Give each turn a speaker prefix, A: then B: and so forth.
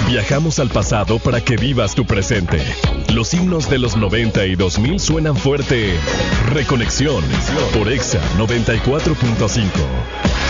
A: Viajamos al pasado para que vivas tu presente. Los himnos de los 90 y 2000 suenan fuerte. Reconexión por Exa 94.5.